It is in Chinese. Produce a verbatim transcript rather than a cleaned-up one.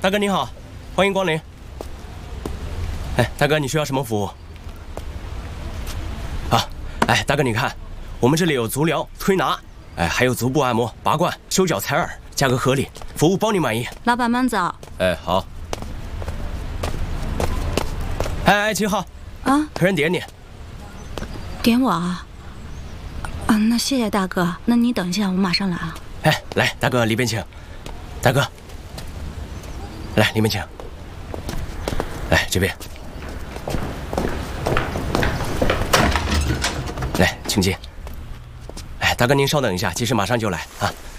大哥您好，欢迎光临。哎，大哥，你需要什么服务？啊，哎，大哥，你看，我们这里有足疗、推拿，哎，还有足部按摩、拔罐、修脚、采耳，价格合理，服务包你满意。 老板慢走。 哎，好。哎哎，秦昊， 啊， 客人点你。 点我啊？啊，那谢谢大哥，那你等一下，我马上来啊。 哎，来，大哥里边请。大哥，来里面请。来这边。来，请进。哎，大哥您稍等一下，技师马上就来啊。